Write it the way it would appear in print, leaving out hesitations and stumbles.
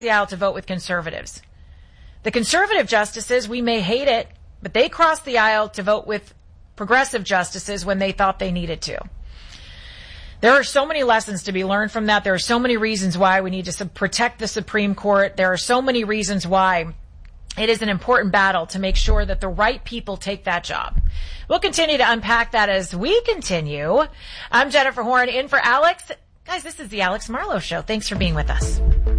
the aisle to vote with conservatives. The conservative justices, we may hate it, but they crossed the aisle to vote with progressive justices when they thought they needed to. There are so many lessons to be learned from that. There are so many reasons why we need to protect the Supreme Court. There are so many reasons why it is an important battle to make sure that the right people take that job. We'll continue to unpack that as we continue. I'm Jennifer Horn, in for Alex. Guys, this is the Alex Marlowe Show. Thanks for being with us.